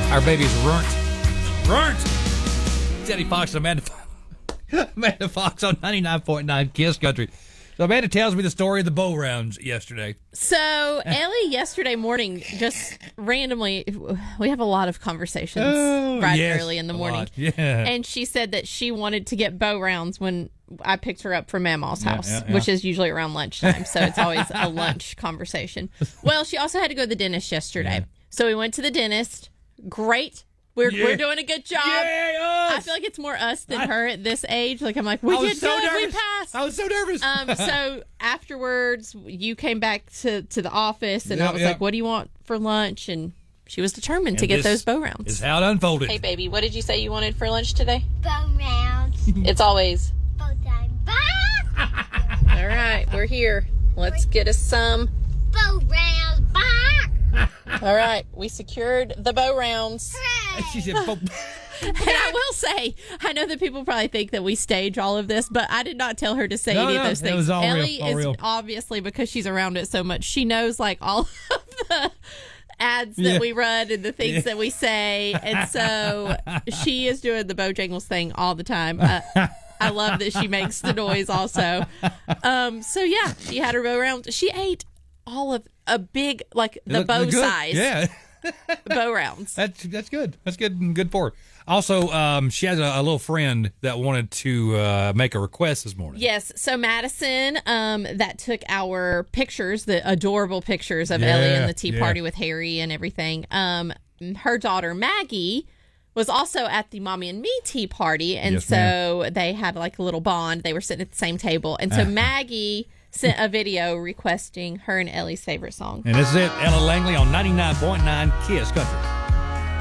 Our baby's runt. Teddy Fox and Amanda Fox on 99.9 Kiss Country. So Amanda tells me the story of the bow rounds yesterday. So Ellie yesterday morning just randomly, we have a lot of conversations early in the morning. Yeah. And she said that she wanted to get bow rounds when I picked her up from Mama's house, which is usually around lunchtime. So it's always a lunch conversation. Well, she also had to go to the dentist yesterday. Yeah. So we went to the dentist. Great. We're doing a good job. Yeah, I feel like it's more us than her at this age. Like, I'm like, we did good. We passed. I was so nervous. So afterwards, you came back to the office, and I was like, what do you want for lunch? And she was determined to get those bow rounds. Is how it unfolded. Hey, baby, what did you say you wanted for lunch today? Bow rounds. It's always Bow time. all right, we're here. Let's get us some Bow rounds. All right, we secured the bow rounds. She said, and I will say, I know that people probably think that we stage all of this, but I did not tell her to say any of those things. It was all Ellie real. is obviously, because she's around it so much, she knows like all of the ads that we run and the things that we say, and so she is doing the Bojangles thing all the time. I love that she makes the noise also. So yeah, she had her bow rounds. She ate all of a big, like the bow size. Yeah. Bow rounds. That's good. That's good and good for her. Also, she has a little friend that wanted to make a request this morning. Yes. So Madison, that took our pictures, the adorable pictures of Ellie and the tea party with Harry and everything. Her daughter Maggie was also at the Mommy and Me tea party, and they had like a little bond. They were sitting at the same table, and so Maggie sent a video requesting her and Ellie's favorite song. And this is it, Ella Langley on 99.9 Kiss Country.